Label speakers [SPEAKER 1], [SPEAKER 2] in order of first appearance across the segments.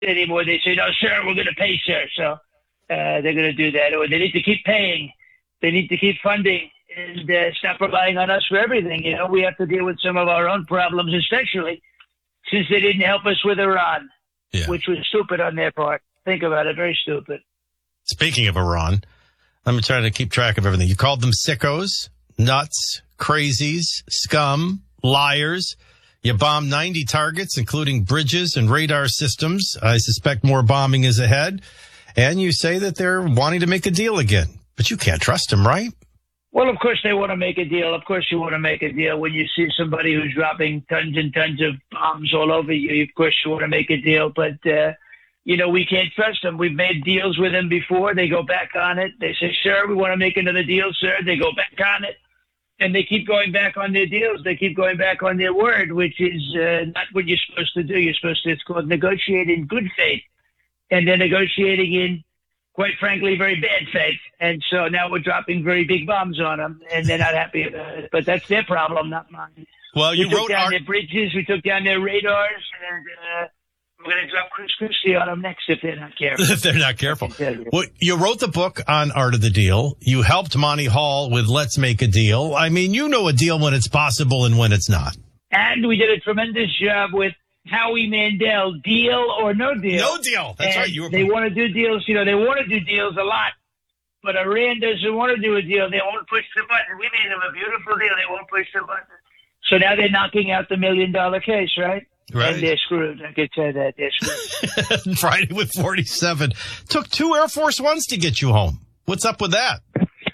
[SPEAKER 1] anymore. They say, no, sir, we're going to pay, sir. So they're going to do that. Or they need to keep paying. They need to keep funding and stop relying on us for everything. You know, we have to deal with some of our own problems, especially since they didn't help us with Iran, which was stupid on their part. Think about it. Very stupid.
[SPEAKER 2] Speaking of Iran, I'm trying to keep track of everything. You called them sickos, nuts, crazies, scum, liars. You bombed 90 targets, including bridges and radar systems. I suspect more bombing is ahead. And you say that they're wanting to make a deal again. But you can't trust them, right?
[SPEAKER 1] Well, of course they want to make a deal. Of course you want to make a deal. When you see somebody who's dropping tons and tons of bombs all over you, of course you want to make a deal. But, you know, we can't trust them. We've made deals with them before. They go back on it. They say, sir, we want to make another deal, sir. They go back on it. And they keep going back on their deals. They keep going back on their word, which is not what you're supposed to do. You're supposed to, it's called negotiate in good faith. And they're negotiating in, quite frankly, very bad faith. And so now we're dropping very big bombs on them, and they're not happy about it. But that's their problem, not mine.
[SPEAKER 2] Well, you
[SPEAKER 1] we took down their bridges. We took down their radars. And we're going to drop Chris Christie on them next if they're not careful.
[SPEAKER 2] If they're not careful. Well, you wrote the book on Art of the Deal. You helped Monty Hall with Let's Make a Deal. I mean, you know a deal when it's possible and when it's not.
[SPEAKER 1] And we did a tremendous job with Howie Mandel, deal or no deal.
[SPEAKER 2] No deal. That's right.
[SPEAKER 1] They want to do deals. You know, they want to do deals a lot. But Iran doesn't want to do a deal. They won't push the button. We made them a beautiful deal. They won't push the button. So now they're knocking out the $1 million case, right?
[SPEAKER 2] Right.
[SPEAKER 1] And they're screwed. I could say that. They're screwed.
[SPEAKER 2] Friday with 47. Took 2 Air Force Ones to get you home. What's up with that?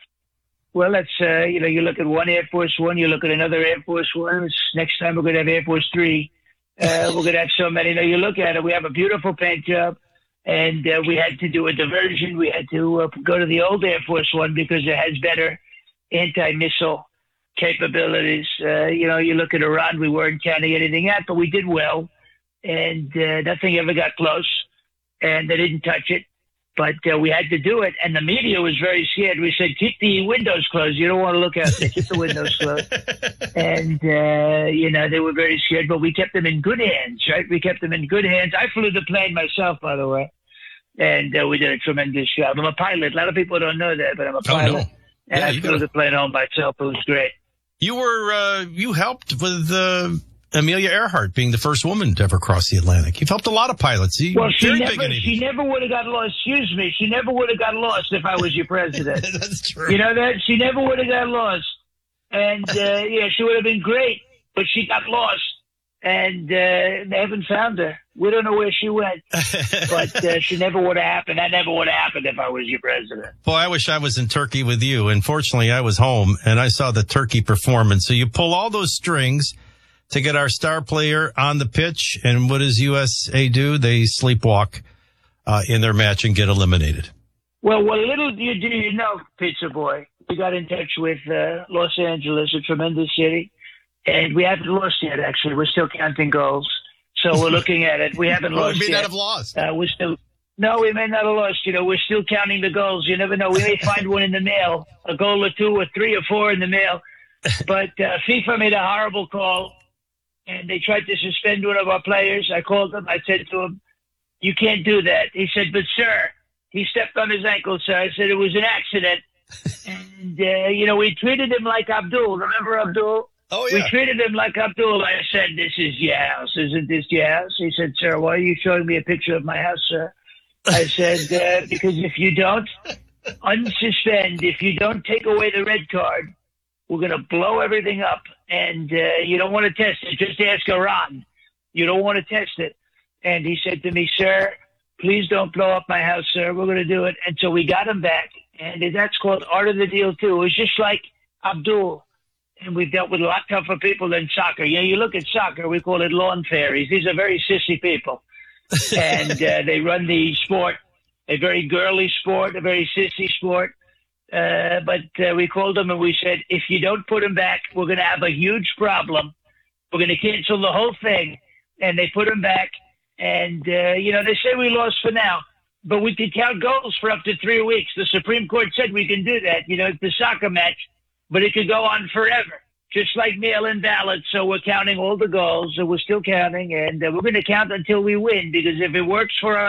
[SPEAKER 1] Well, that's, you know, you look at one Air Force One, you look at another Air Force One. Next time we're going to have Air Force 3. We're going to have so many. Now, you look at it, we have a beautiful paint job, and we had to do a diversion. We had to go to the old Air Force One because it has better anti-missile capabilities. You know, you look at Iran, we weren't counting anything out, but we did well, and nothing ever got close, and they didn't touch it. But we had to do it, and the media was very scared. We said, keep the windows closed. You don't want to look out there. Keep the windows closed. And, you know, they were very scared, but we kept them in good hands, right? We kept them in good hands. I flew the plane myself, by the way, and we did a tremendous job. I'm a pilot. A lot of people don't know that, but I'm a pilot.
[SPEAKER 2] Oh, no.
[SPEAKER 1] And I flew the plane home myself. It was great.
[SPEAKER 2] You were, you helped with Amelia Earhart being the first woman to ever cross the Atlantic. You've helped a lot of pilots.
[SPEAKER 1] Well, she never would have got lost. Excuse me. She never would have got lost if I was your president.
[SPEAKER 2] That's true.
[SPEAKER 1] You know that? She never would have got lost. And, yeah, she would have been great, but she got lost. And they haven't found her. We don't know where she went. But she never would have happened. That never would have happened if I was your president.
[SPEAKER 2] Boy, I wish I was in Turkey with you. Unfortunately, I was home, and I saw the Turkey performance. So you pull all those strings to get our star player on the pitch, and what does USA do? They sleepwalk in their match and get eliminated.
[SPEAKER 1] Well, what little do you know, Pizza Boy? We got in touch with Los Angeles, a tremendous city, and we haven't lost yet, actually. We're still counting goals, so we're looking at it. We haven't lost yet.
[SPEAKER 2] We may not have lost.
[SPEAKER 1] No, we may not have lost. You know, we're still counting the goals. You never know. We may find one in the mail, a goal or 2 or 3 or 4 in the mail. But FIFA made a horrible call. And they tried to suspend one of our players. I called him. I said to him, you can't do that. He said, but, sir, he stepped on his ankle, sir. I said, it was an accident. And, you know, we treated him like Abdul. Remember Abdul?
[SPEAKER 2] Oh, yeah.
[SPEAKER 1] We treated him like Abdul. I said, this is your house. Isn't this your house? He said, sir, why are you showing me a picture of my house, sir? I said, because if you don't unsuspend, if you don't take away the red card, we're going to blow everything up. And you don't want to test it. Just ask Iran. You don't want to test it. And he said to me, sir, please don't blow up my house, sir. We're going to do it. And so we got him back. And that's called Art of the Deal, too. It was just like Abdul. And we've dealt with a lot tougher people than soccer. Yeah, you look at soccer, we call it lawn fairies. These are very sissy people. And they run the sport, a very girly sport, a very sissy sport. But we called them and we said, if you don't put them back, we're going to have a huge problem. We're going to cancel the whole thing. And they put them back. And, you know, they say we lost for now, but we could count goals for up to 3 weeks. The Supreme Court said we can do that. You know, it's a soccer match, but it could go on forever. just like mail-in ballots. So we're counting all the goals, and we're still counting, and we're going to count until we win, because if it works for our